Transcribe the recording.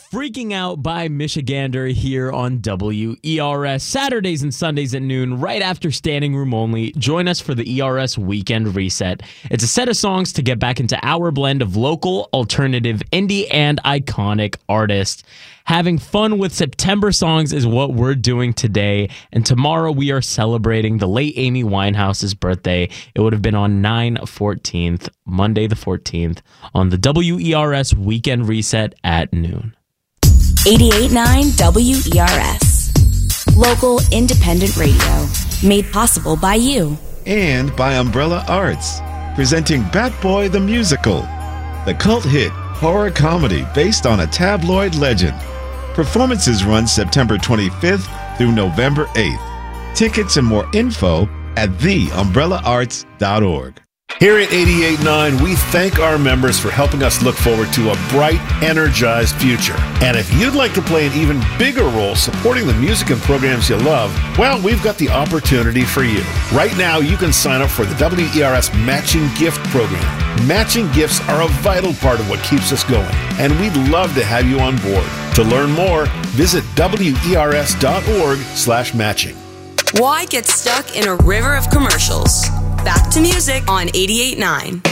Freaking Out by Michigander here on WERS. Saturdays and Sundays at noon, right after Standing Room Only. Join us for the ERS Weekend Reset. It's a set of songs to get back into our blend of local, alternative, indie, and iconic artists. Having fun with September songs is what we're doing today. And tomorrow we are celebrating the late Amy Winehouse's birthday. It would have been on 9/14th, Monday the 14th, on the WERS Weekend Reset at noon. 88.9 WERS. Local independent radio. Made possible by you. And by Umbrella Arts. Presenting Bat Boy the Musical. The cult hit horror comedy based on a tabloid legend. Performances run September 25th through November 8th. Tickets and more info at theumbrellaarts.org. Here at 88.9, we thank our members for helping us look forward to a bright, energized future. And if you'd like to play an even bigger role supporting the music and programs you love, well, we've got the opportunity for you. Right now, you can sign up for the WERS Matching Gift Program. Matching gifts are a vital part of what keeps us going, and we'd love to have you on board. To learn more, visit WERS.org/matching. Why get stuck in a river of commercials? Back to music on 88.9.